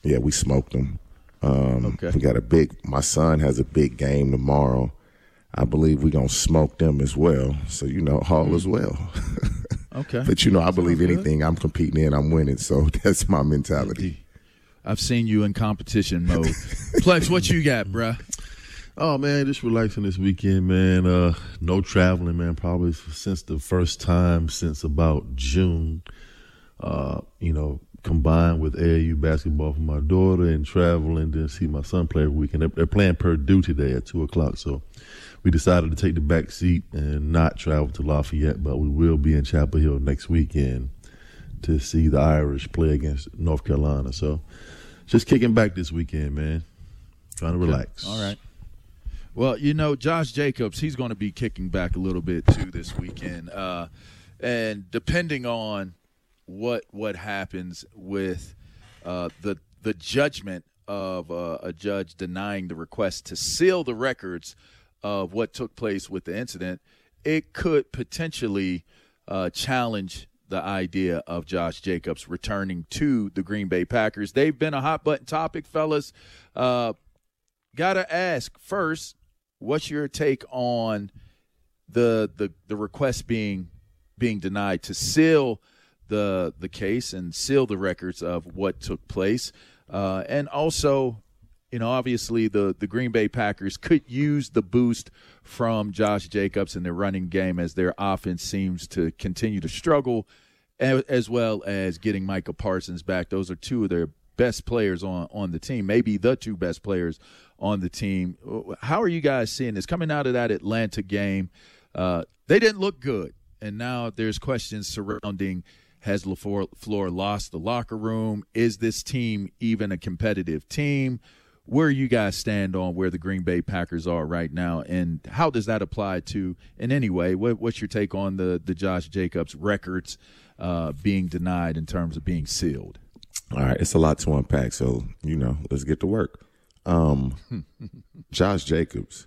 Yeah, we smoked them. Okay. We got my son has a big game tomorrow. I believe we're going to smoke them as well. So, all is well. Okay. But, I believe anything I'm competing in, I'm winning. So that's my mentality. I've seen you in competition mode. Plex, what you got, bruh? Oh, man, just relaxing this weekend, man. No traveling, man, probably since the first time since about June. Combined with AAU basketball for my daughter and traveling to see my son play every weekend. They're playing Purdue today at 2 o'clock, so we decided to take the back seat and not travel to Lafayette, but we will be in Chapel Hill next weekend to see the Irish play against North Carolina. So just kicking back this weekend, man. Trying to relax. All right. Well, Josh Jacobs, he's going to be kicking back a little bit too this weekend. And depending on what happens with the judgment of a judge denying the request to seal the records of what took place with the incident, it could potentially challenge the idea of Josh Jacobs returning to the Green Bay Packers. They've been a hot-button topic, fellas. Got to ask first, what's your take on the request being denied to seal the case and seal the records of what took place? And also, obviously the Green Bay Packers could use the boost from Josh Jacobs in their running game as their offense seems to continue to struggle, as well as getting Micah Parsons back. Those are two of their best players on the team, maybe the two best players on the team. How are you guys seeing this? Coming out of that Atlanta game, they didn't look good, and now there's questions surrounding, has LaFleur lost the locker room? Is this team even a competitive team? Where you guys stand on where the Green Bay Packers are right now, and how does that apply to, in any way, what's your take on the Josh Jacobs records being denied in terms of being sealed? All right, it's a lot to unpack, so, let's get to work. Josh Jacobs,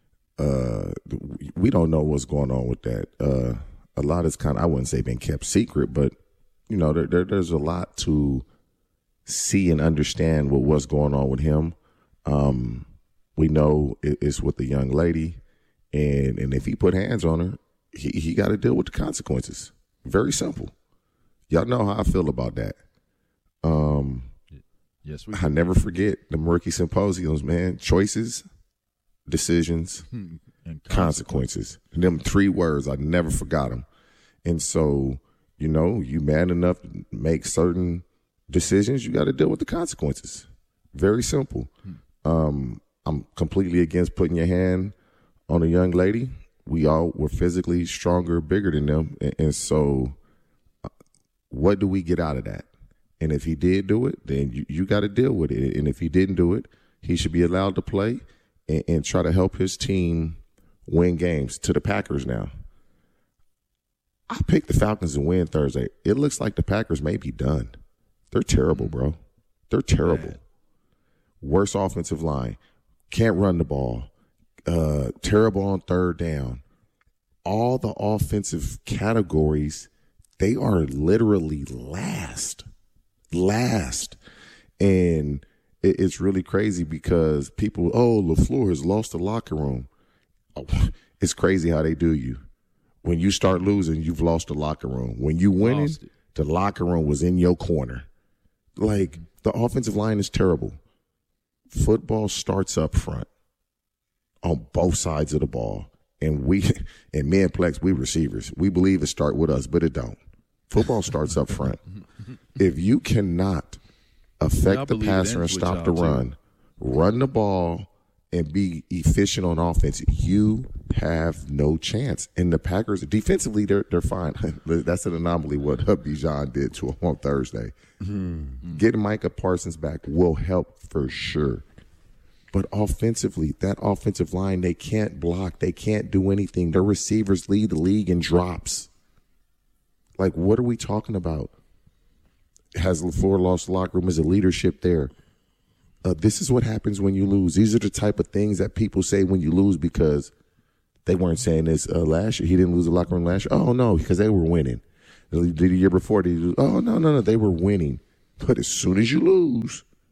we don't know what's going on with that. A lot is I wouldn't say been kept secret, but, there's a lot to see and understand what's going on with him. We know it's with the young lady, and if he put hands on her, he got to deal with the consequences. Very simple. Y'all know how I feel about that. Yes, I never forget the Murky Symposiums, man. Choices, decisions, and consequences. And them 3 words, I never forgot them. And so, you man enough to make certain decisions, you got to deal with the consequences. Very simple. I'm completely against putting your hand on a young lady. We all were physically stronger, bigger than them. And so what do we get out of that? And if he did do it, then you got to deal with it. And if he didn't do it, he should be allowed to play and try to help his team win games. To the Packers now. I picked the Falcons to win Thursday. It looks like the Packers may be done. They're terrible, bro. They're terrible. Bad. Worst offensive line. Can't run the ball. Terrible on third down. All the offensive categories, they are literally last. And it's really crazy because people, LaFleur has lost the locker room. Oh, it's crazy how they do you. When you start losing, you've lost the locker room. When you winning, the locker room was in your corner. Like, the offensive line is terrible. Football starts up front on both sides of the ball. And me and Plex, we receivers. We believe it start with us, but it don't. Football starts up front. If you cannot affect the passer and stop the run the ball, and be efficient on offense, you have no chance. And the Packers, defensively, they're fine. That's an anomaly what Bijan did to him on Thursday. Mm-hmm. Getting Micah Parsons back will help for sure. But offensively, that offensive line, they can't block. They can't do anything. Their receivers lead the league in drops. Like, what are we talking about? Has LaFleur lost the locker room? Is the leadership there? This is what happens when you lose. These are the type of things that people say when you lose because they weren't saying this last year. He didn't lose the locker room last year. Oh, no, because they were winning. The year before, no, they were winning. But as soon as you lose,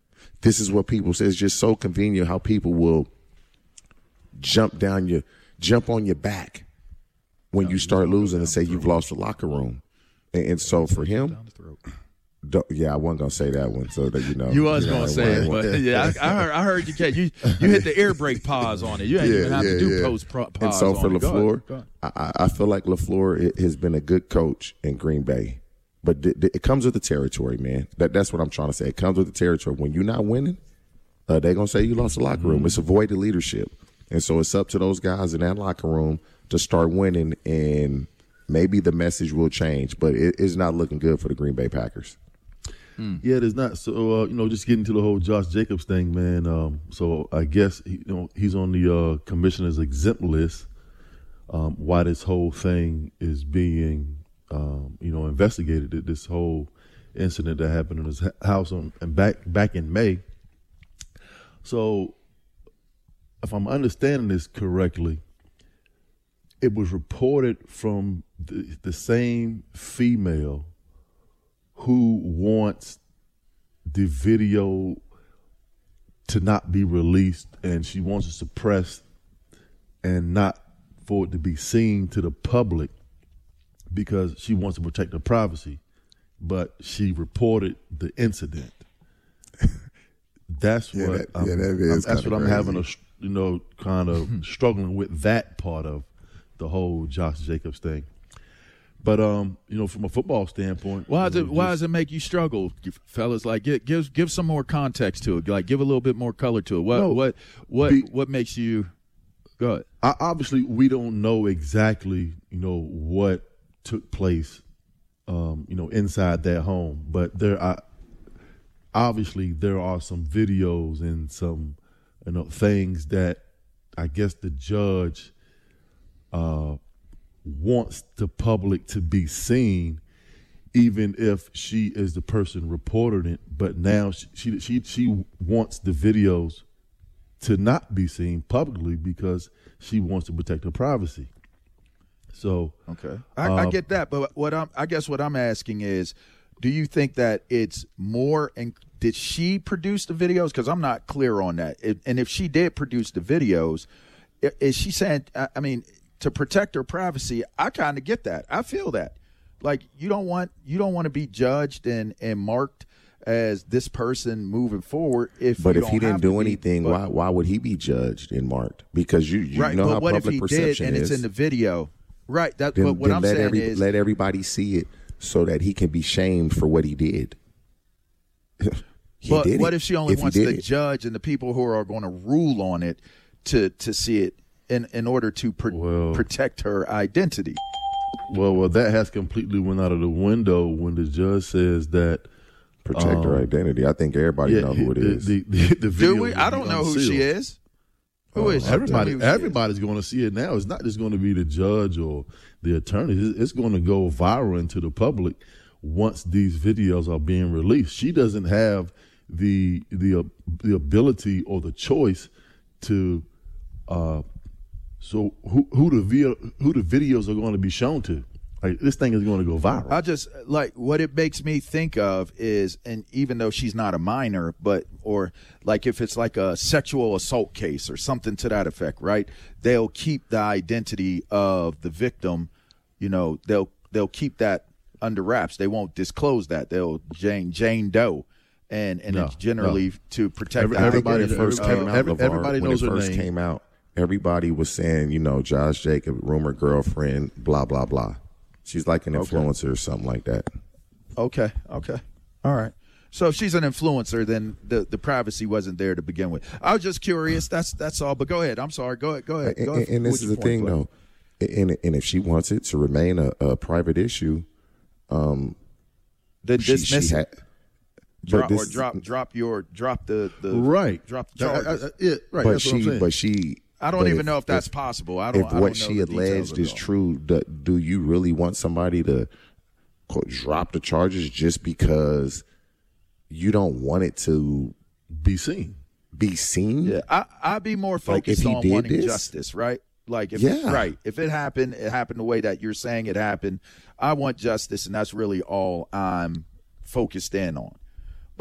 this is what people say. It's just so convenient how people will jump on your back when you start losing and say you've lost the locker room. And so for him, I wasn't gonna say that one, so that you know. You was gonna say it, but yeah, I heard you. You hit the air brake pause on it. You ain't even have to do post pause. And so for on LaFleur, I feel like LaFleur has been a good coach in Green Bay, but it comes with the territory, man. That's what I'm trying to say. It comes with the territory. When you're not winning, they're gonna say you lost the locker room. It's avoided leadership, and so it's up to those guys in that locker room to start winning, and maybe the message will change. But it's not looking good for the Green Bay Packers. Yeah, it is not. So, just getting to the whole Josh Jacobs thing, man. So I guess he's on the commissioner's exempt list. Why this whole thing is being, investigated. This whole incident that happened in his house back in May. So, if I'm understanding this correctly, it was reported from the same female who wants the video to not be released, and she wants to suppress and not for it to be seen to the public because she wants to protect her privacy. But she reported the incident. That's what I'm having kind of struggling with, that part of the whole Josh Jacobs thing. But from a football standpoint, why does it make you struggle, fellas? Like, give some more context to it. Like, give a little bit more color to it. What makes you? Go ahead. Obviously, we don't know exactly what took place, inside that home. But there are some videos and some things that I guess the judge wants the public to be seen, even if she is the person reporting it. But now she wants the videos to not be seen publicly because she wants to protect her privacy. So okay, I get that, but what I'm asking is, do you think that it's more? And did she produce the videos? Because I'm not clear on that. And if she did produce the videos, is she saying? I mean, to protect her privacy, I kind of get that. I feel that. Like, you don't want to be judged and marked as this person moving forward. If he didn't do anything, why would he be judged and marked? Because you right, know but how what public if he perception did and is. it's in the video? Right. But what then I'm saying is, let everybody see it so that he can be shamed for what he did. But what if she only wants the judge and the people who are going to rule on it to see it in order to protect her identity? Well, that has completely went out of the window when the judge says that protect her identity. I think everybody knows who it is. The do we? I don't know who she is. Who is she? Everybody's going to see it now. It's not just going to be the judge or the attorney. It's going to go viral into the public once these videos are being released. She doesn't have the ability or the choice to. So who the videos are going to be shown to? Like, this thing is going to go viral. I just like what it makes me think of is, and even though she's not a minor, or like if it's like a sexual assault case or something to that effect, right? They'll keep the identity of the victim, they'll keep that under wraps. They won't disclose that. They'll Jane Doe, and it's generally to protect everybody. Everybody knows her name. When it first came out, everybody was saying, Josh Jacobs, rumored girlfriend, blah blah blah. She's like an influencer or something like that. Okay. All right. So if she's an influencer, then the privacy wasn't there to begin with. I was just curious. That's all. But go ahead. I'm sorry. Go ahead. And this is the thing, though. And if she wants it to remain a private issue, then dismiss it. Drop the right. Drop the charges. Right. That's what I'm saying. But she. I don't even know if that's possible. If what she alleged is true, do you really want somebody to quote, drop the charges just because you don't want it to be seen? Yeah, I'd be more focused on wanting justice, right? Like, if it happened the way that you're saying it happened. I want justice, and that's really all I'm focused in on.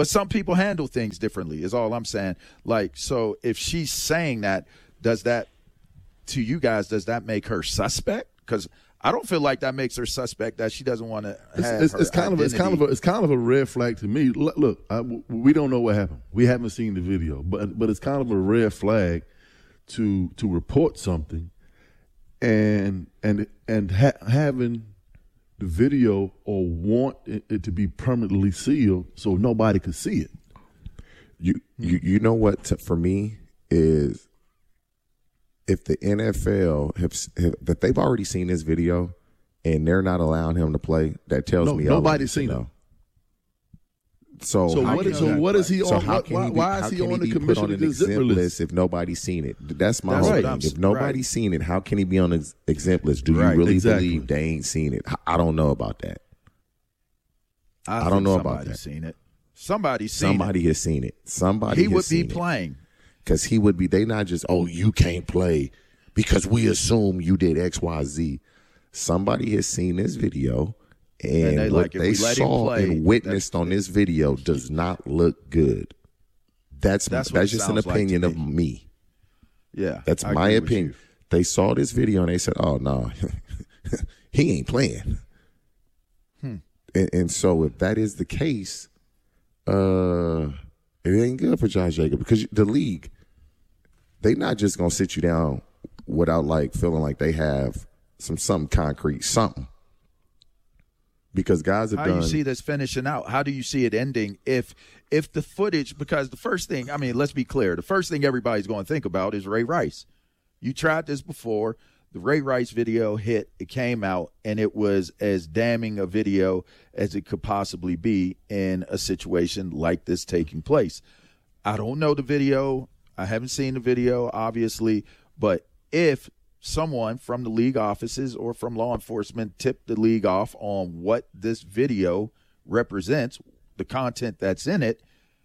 But some people handle things differently is all I'm saying. Like, so if she's saying that, does that, to you guys, does that make her suspect? Because I don't feel like that makes her suspect that she doesn't want to have it's kind of a red flag to me. Look, we don't know what happened. We haven't seen the video, but it's kind of a red flag to report something and having the video or want it to be permanently sealed so nobody could see it. You know what for me is, if the NFL that they've already seen this video and they're not allowing him to play, that tells me nobody's seen it. So what is he on? Why is he on the commission exempt list if nobody's seen it? That's my whole thing. If nobody's seen it, how can he be on the exempt list? Do you really believe they ain't seen it? I don't know about that. I don't know about that. Seen it. Somebody has seen it. He would be playing. Because he would be, they not just, oh, you can't play because we assume you did X, Y, Z. Somebody has seen this video, and what they saw and witnessed on this video does not look good. That's just an opinion of me. Yeah. That's my opinion. They saw this video and they said, oh, no, he ain't playing. And so if that is the case, it ain't good for Josh Jacobs, because the league, they not just gonna sit you down without like feeling like they have something concrete, something. Because guys have done. How do you see this finishing out? How do you see it ending if the footage? Because the first thing, I mean, let's be clear. The first thing everybody's going to think about is Ray Rice. You tried this before. The Ray Rice video hit. It came out, and it was as damning a video as it could possibly be in a situation like this taking place. I don't know the video. I haven't seen the video, obviously. But if someone from the league offices or from law enforcement tipped the league off on what this video represents, the content that's in it,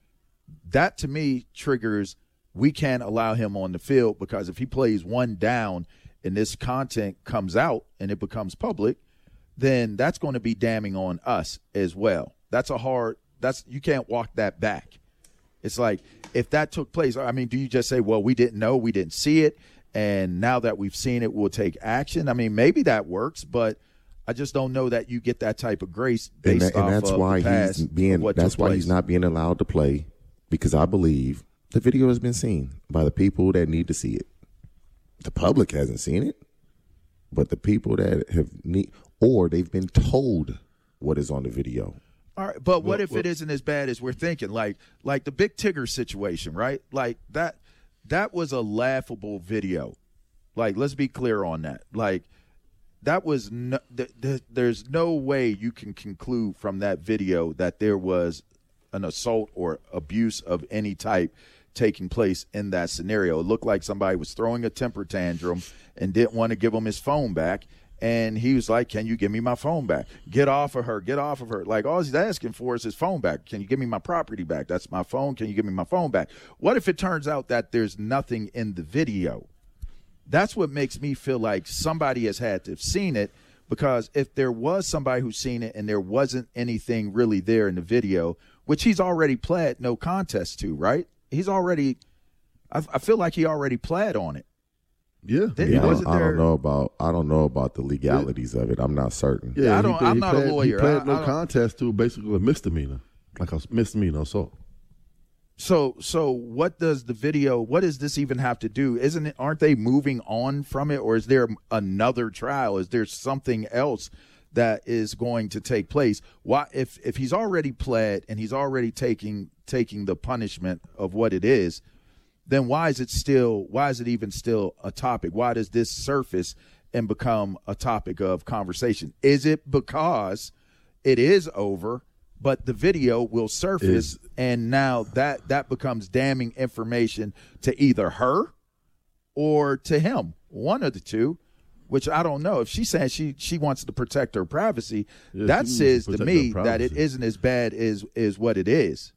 that to me triggers, we can't allow him on the field, because if he plays one down and this content comes out and it becomes public, then that's going to be damning on us as well. You can't walk that back. It's like, if that took place, I mean, do you just say, well, we didn't know, we didn't see it, and now that we've seen it, we'll take action? I mean, maybe that works, but I just don't know that you get that type of grace based off that's of why the past that's why he's not being allowed to play, because I believe the video has been seen by the people that need to see it. The public hasn't seen it, but the people that or they've been told what is on the video. All right, but what if it isn't as bad as we're thinking? Like the Big Tigger situation, right? Like that was a laughable video. Like, let's be clear on that. Like, that was there's no way you can conclude from that video that there was an assault or abuse of any type taking place in that scenario. It looked like somebody was throwing a temper tantrum and didn't want to give him his phone back. And he was like, can you give me my phone back? Get off of her. Get off of her. Like, all he's asking for is his phone back. Can you give me my property back? That's my phone. Can you give me my phone back? What if it turns out that there's nothing in the video? That's what makes me feel like somebody has had to have seen it, because if there was somebody who's seen it and there wasn't anything really there in the video, which he's already pled no contest to, right? He's already – I feel like he already pled on it. Yeah. I don't know about the legalities of it. I'm not certain. Yeah, I'm not a lawyer. He pled no contest to basically a misdemeanor, like a misdemeanor assault. So what does this even have to do? Aren't they moving on from it, or is there another trial? Is there something else that is going to take place? Why, if he's already pled and he's already taking the punishment of what it is, then why is it even still a topic? Why does this surface and become a topic of conversation? Is it because it is over, but the video will surface, and now that becomes damning information to either her or to him, one of the two, which I don't know. If she's saying she wants to protect her privacy, that says to me that it isn't as bad as what it is.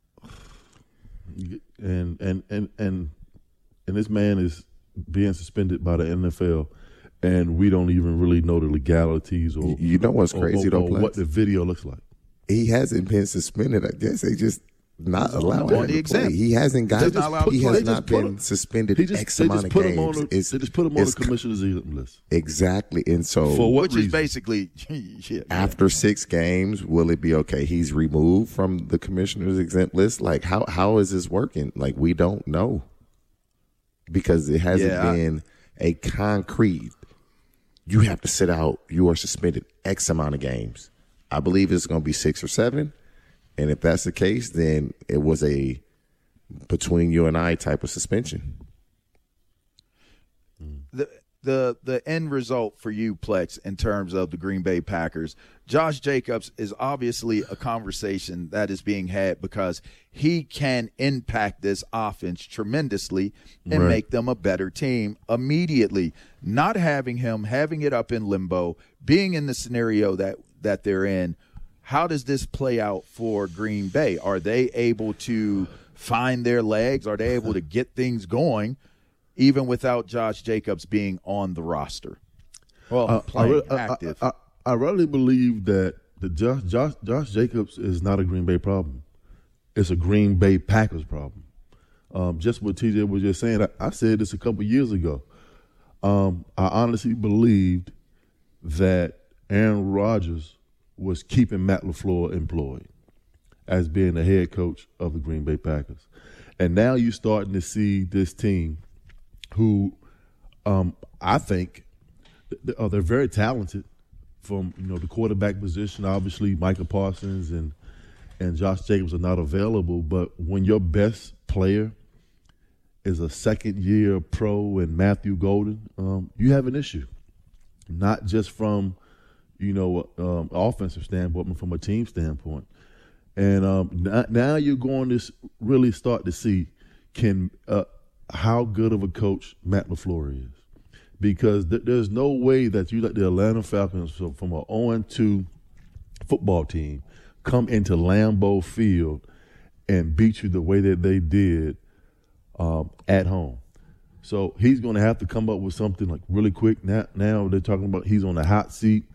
And this man is being suspended by the NFL, and we don't even really know the legalities or you know what's crazy though, what the video looks like. He hasn't been suspended. I guess not allowing on him the to play. exempt. He hasn't got. He's not allowed to He play. has They just not put been him- suspended They just X they amount just of put him games. on. They just put him on the It's- commissioner's exempt list. Exactly, and so For what Which reason? is basically after 6 games, will it be okay? He's removed from the commissioner's exempt list. Like how is this working? Like we don't know because it hasn't been a concrete. You have to sit out. You are suspended X amount of games. I believe it's going to be 6 or 7, and if that's the case, then it was a between you and I type of suspension. The end result for you, Plex, in terms of the Green Bay Packers, Josh Jacobs is obviously a conversation that is being had because he can impact this offense tremendously and make them a better team immediately. Not having him, having it up in limbo, being in the scenario that they're in, how does this play out for Green Bay? Are they able to find their legs? Are they able to get things going? Even without Josh Jacobs being on the roster. Well, playing active. I really believe that the Josh Jacobs is not a Green Bay problem. It's a Green Bay Packers problem. Just what TJ was just saying, I said this a couple years ago. I honestly believed that Aaron Rodgers was keeping Matt LaFleur employed as being the head coach of the Green Bay Packers. And now you're starting to see this team who I think they're very talented from the quarterback position. Obviously, Micah Parsons and Josh Jacobs are not available, but when your best player is a second-year pro and Matthew Golden, you have an issue, not just from offensive standpoint, but from a team standpoint. And now you're going to really start to see how good of a coach Matt LaFleur is. Because there's no way that you let the Atlanta Falcons from an 0-2 football team come into Lambeau Field and beat you the way that they did at home. So he's going to have to come up with something like really quick. Now they're talking about he's on the hot seat.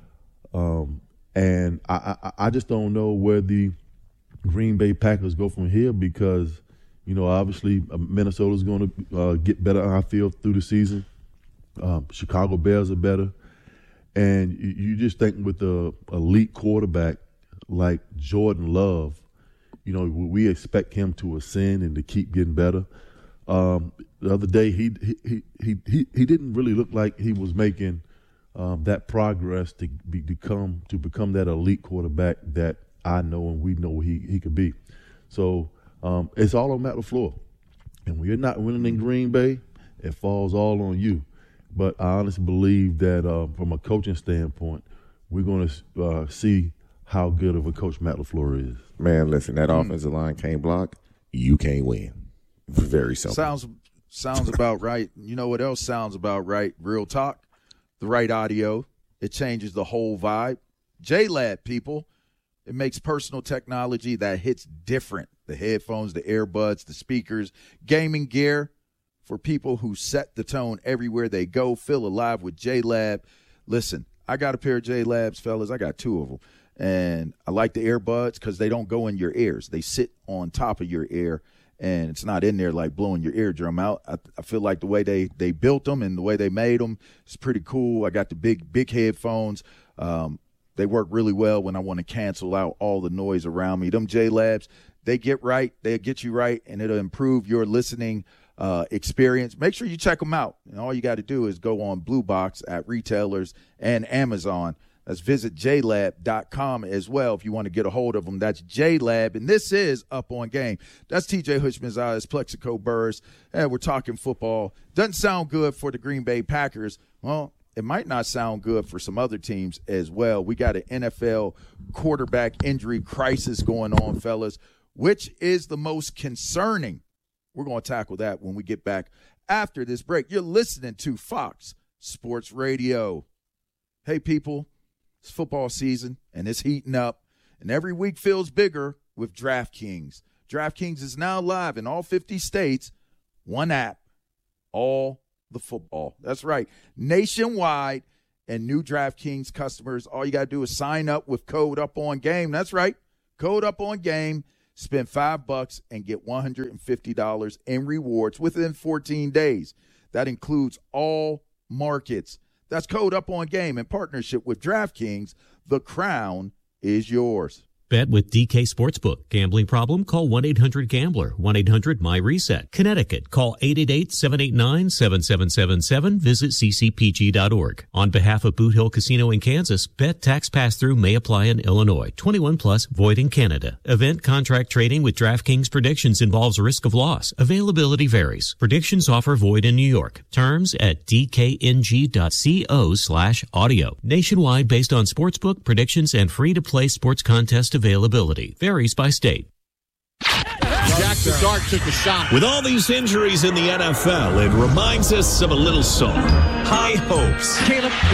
And I just don't know where the Green Bay Packers go from here because obviously Minnesota's going to get better, I feel, through the season. Chicago Bears are better. And you just think with the elite quarterback like Jordan Love, we expect him to ascend and to keep getting better. The other day, he didn't really look like he was making that progress to become that elite quarterback that I know and we know he could be. So it's all on Matt LaFleur. And when you're not winning in Green Bay, it falls all on you. But I honestly believe that from a coaching standpoint, we're going to see how good of a coach Matt LaFleur is. Man, listen, that offensive line can't block, you can't win. Very simple. Sounds about right. You know what else sounds about right? Real talk, the right audio. It changes the whole vibe. JLab, people. It makes personal technology that hits different. The headphones, the earbuds, the speakers, gaming gear for people who set the tone everywhere they go. Feel alive with JLab. Listen, I got a pair of JLabs, fellas. I got 2 of them. And I like the earbuds because they don't go in your ears. They sit on top of your ear, and it's not in there like blowing your eardrum out. I feel like the way they built them and the way they made them is pretty cool. I got the big headphones. They work really well when I want to cancel out all the noise around me. Them JLabs, they get you right, and it'll improve your listening experience. Make sure you check them out. And all you got to do is go on Blue Box at retailers and Amazon. Let's visit JLab.com as well if you want to get a hold of them. That's JLab, and this is Up on Game. That's TJ Hushmanzadeh, Plexico Burrs, and we're talking football. Doesn't sound good for the Green Bay Packers. Well, it might not sound good for some other teams as well. We got an NFL quarterback injury crisis going on, fellas. Which is the most concerning? We're going to tackle that when we get back after this break. You're listening to Fox Sports Radio. Hey, people. It's football season, and it's heating up, and every week feels bigger with DraftKings. DraftKings is now live in all 50 states. One app, all the football. That's right, nationwide, and new DraftKings customers, all you got to do is sign up with code UPONGAME. That's right, code UPONGAME. Spend $5 and get $150 in rewards within 14 days. That includes all markets. That's Code Up On Game in partnership with DraftKings. The crown is yours. Bet with DK Sportsbook. Gambling problem? Call 1-800-GAMBLER. 1-800-MY-RESET. Connecticut. Call 888-789-7777. Visit ccpg.org. On behalf of Boot Hill Casino in Kansas, bet tax pass-through may apply in Illinois. 21 plus, void in Canada. Event contract trading with DraftKings predictions involves risk of loss. Availability varies. Predictions offer void in New York. Terms at dkng.co/audio. Nationwide based on sportsbook predictions and free-to-play sports contest availability. Varies by state. Jack the Dart took a shot. With all these injuries in the NFL, it reminds us of a little song. High hopes. Caleb